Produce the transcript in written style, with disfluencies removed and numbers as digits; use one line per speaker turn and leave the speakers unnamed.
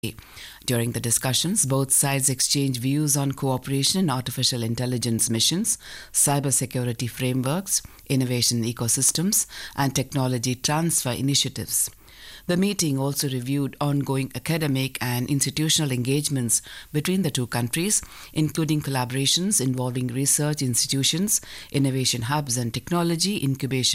During the discussions, both sides exchanged views on cooperation in artificial intelligence missions, cybersecurity frameworks, innovation ecosystems, and technology transfer initiatives. The meeting also reviewed ongoing academic and institutional engagements between the two countries, including collaborations involving research institutions, innovation hubs, and technology incubation